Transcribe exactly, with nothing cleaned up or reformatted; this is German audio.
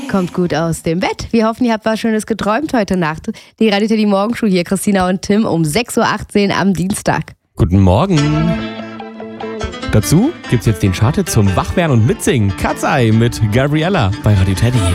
Kommt gut aus dem Bett. Wir hoffen, ihr habt was Schönes geträumt heute Nacht. Die Radio Teddy Morgenshow hier, Christina und Tim um sechs Uhr achtzehn am Dienstag. Guten Morgen. Dazu gibt's jetzt den Chart zum Wachwerden und Mitsingen. Katzei mit Gabriella bei Radio Teddy.